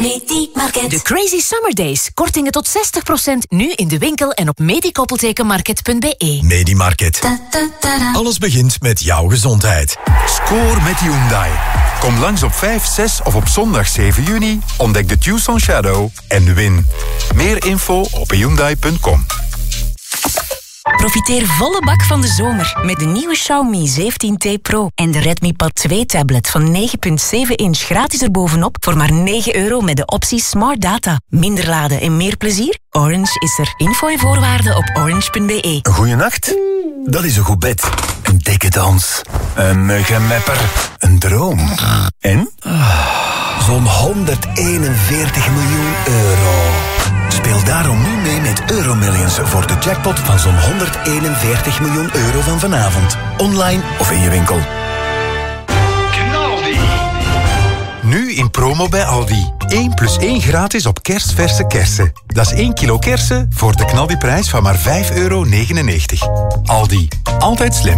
Medimarket. De Crazy Summer Days. Kortingen tot 60% nu in de winkel en op medikoppeltekenmarket.be. Medimarket. Alles begint met jouw gezondheid. Score met Hyundai. Kom langs op 5, 6 of op zondag 7 juni. Ontdek de Tucson Shadow en win. Meer info op hyundai.com. Profiteer volle bak van de zomer met de nieuwe Xiaomi 17T Pro en de Redmi Pad 2 tablet van 9,7 inch gratis erbovenop voor maar €9 met de optie Smart Data. Minder laden en meer plezier? Orange is er. Info en voorwaarden op orange.be. Een goeie nacht? Dat is een goed bed. Een dikke dans. Een muggenmepper. Een droom. En? Zo'n 141 miljoen euro. Speel daarom nu mee met Euromillions voor de jackpot van zo'n 141 miljoen euro van vanavond. Online of in je winkel. Knaldi. Nu in promo bij Aldi. 1+1 gratis op kerstverse kersen. Dat is 1 kilo kersen voor de knaldiprijs van maar €5,99. Aldi. Altijd slim.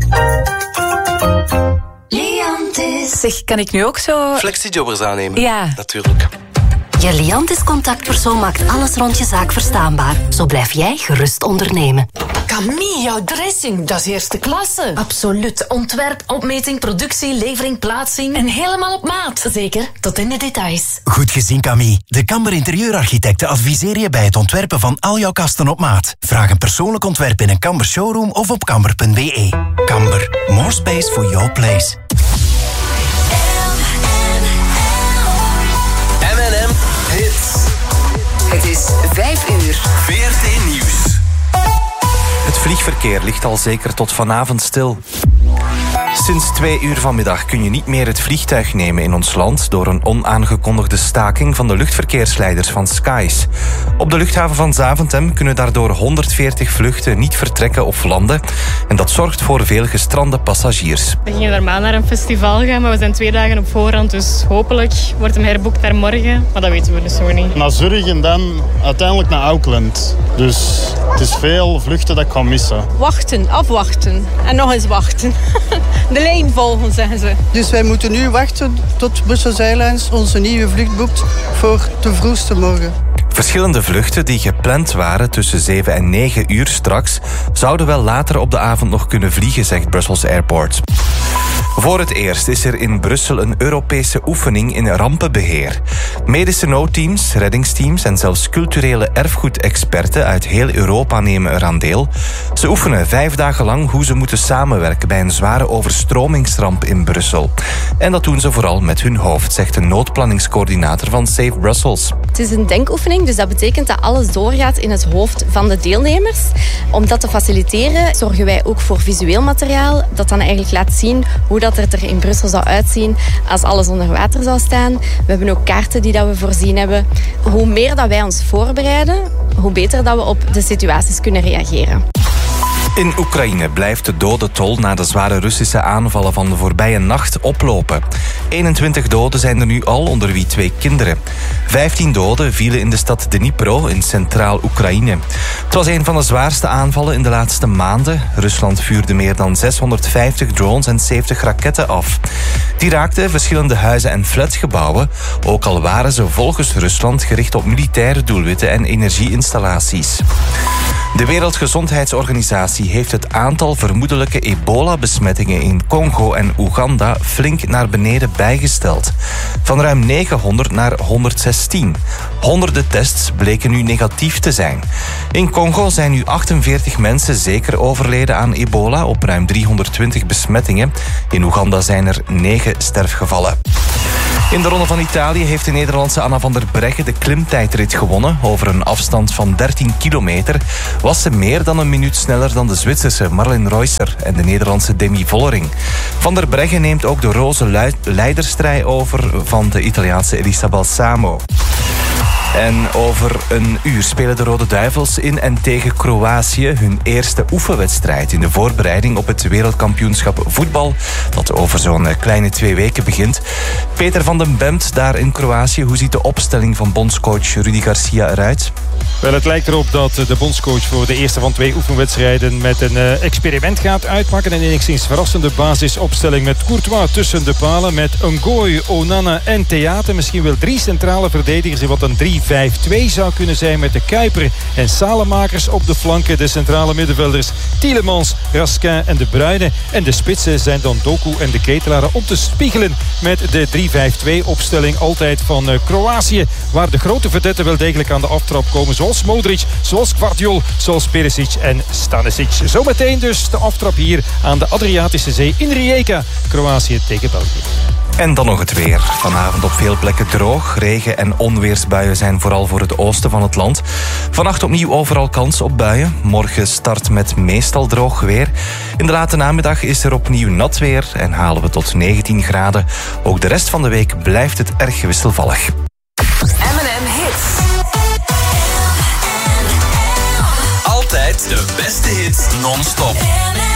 Liantis. Zeg, kan ik nu ook zo... Flexijobbers aannemen? Ja. Natuurlijk. Je Liantis contactpersoon maakt alles rond je zaak verstaanbaar. Zo blijf jij gerust ondernemen. Camille, jouw dressing, dat is eerste klasse. Absoluut. Ontwerp, opmeting, productie, levering, plaatsing. En helemaal op maat. Zeker, tot in de details. Goed gezien, Camille. De Kamber Interieurarchitecten adviseren je bij het ontwerpen van al jouw kasten op maat. Vraag een persoonlijk ontwerp in een Kamber showroom of op kamber.be. Kamber. More space for your place. M&M Hits. Het is 5:00. VRT Nieuws. Het vliegverkeer ligt al zeker tot vanavond stil. Sinds 2:00 vanmiddag kun je niet meer het vliegtuig nemen in ons land door een onaangekondigde staking van de luchtverkeersleiders van Skies. Op de luchthaven van Zaventem kunnen daardoor 140 vluchten niet vertrekken of landen. En dat zorgt voor veel gestrande passagiers. We gingen normaal naar een festival gaan, maar we zijn 2 dagen op voorhand. Dus hopelijk wordt hem herboekt naar morgen. Maar dat weten we dus nog niet. Naar Zurich en dan uiteindelijk naar Auckland. Dus het is veel vluchten dat ik kan missen. Wachten, afwachten en nog eens wachten. De lijn volgen, zeggen ze. Dus wij moeten nu wachten tot Brussels Airlines onze nieuwe vlucht boekt voor de vroegste morgen. Verschillende vluchten die gepland waren tussen 7 en 9 uur straks zouden wel later op de avond nog kunnen vliegen, zegt Brussels Airport. Voor het eerst is er in Brussel een Europese oefening in rampenbeheer. Medische noodteams, reddingsteams en zelfs culturele erfgoedexperten uit heel Europa nemen eraan deel. Ze oefenen 5 dagen lang hoe ze moeten samenwerken bij een zware overstromingsramp in Brussel. En dat doen ze vooral met hun hoofd, zegt de noodplanningscoördinator van Safe Brussels. Het is een denkoefening, dus dat betekent dat alles doorgaat in het hoofd van de deelnemers. Om dat te faciliteren zorgen wij ook voor visueel materiaal dat dan eigenlijk laat zien hoe dat het er in Brussel zou uitzien als alles onder water zou staan. We hebben ook kaarten die dat we voorzien hebben. Hoe meer dat wij ons voorbereiden, hoe beter dat we op de situaties kunnen reageren. In Oekraïne blijft de dodentol na de zware Russische aanvallen van de voorbije nacht oplopen. 21 doden zijn er nu al, onder wie 2 kinderen. 15 doden vielen in de stad Dnipro in centraal Oekraïne. Het was een van de zwaarste aanvallen in de laatste maanden. Rusland vuurde meer dan 650 drones en 70 raketten af. Die raakten verschillende huizen en flatgebouwen, ook al waren ze volgens Rusland gericht op militaire doelwitten en energieinstallaties. De Wereldgezondheidsorganisatie heeft het aantal vermoedelijke ebola-besmettingen in Congo en Oeganda flink naar beneden bijgesteld. Van ruim 900 naar 116. Honderden tests bleken nu negatief te zijn. In Congo zijn nu 48 mensen zeker overleden aan ebola op ruim 320 besmettingen. In Oeganda zijn er 9 sterfgevallen. In de Ronde van Italië heeft de Nederlandse Anna van der Breggen de klimtijdrit gewonnen. Over een afstand van 13 kilometer was ze meer dan een minuut sneller dan de Zwitserse Marlene Reusser en de Nederlandse Demi Vollering. Van der Breggen neemt ook de roze leiderstrui over van de Italiaanse Elisa Balsamo. En over een uur spelen de Rode Duivels in en tegen Kroatië hun eerste oefenwedstrijd in de voorbereiding op het wereldkampioenschap voetbal dat over zo'n kleine 2 weken begint. Peter van den Bemt daar in Kroatië. Hoe ziet de opstelling van bondscoach Rudi Garcia eruit? Wel, het lijkt erop dat de bondscoach voor de eerste van 2 oefenwedstrijden met een experiment gaat uitpakken. Een enigszins verrassende basisopstelling met Courtois tussen de palen, met Ngoy, Onana en Theate. Misschien wel 3 centrale verdedigers in wat een 3-5-2 zou kunnen zijn, met de Kuiper en Salemakers op de flanken. De centrale middenvelders Tielemans, Raskin en De Bruyne. En de spitsen zijn dan Doku en de Ketelaar om te spiegelen met de 3-5-2 opstelling altijd van Kroatië, waar de grote vedetten wel degelijk aan de aftrap komen, zoals Modric, zoals Gvardiol, zoals Perisic en Stanisic. Zometeen dus de aftrap hier aan de Adriatische Zee in Rijeka. Kroatië tegen België. En dan nog het weer. Vanavond op veel plekken droog. Regen- en onweersbuien zijn vooral voor het oosten van het land. Vannacht opnieuw overal kans op buien. Morgen start met meestal droog weer. In de late namiddag is er opnieuw nat weer en halen we tot 19 graden. Ook de rest van de week blijft het erg wisselvallig. M&M Hits. Altijd de beste hits non-stop.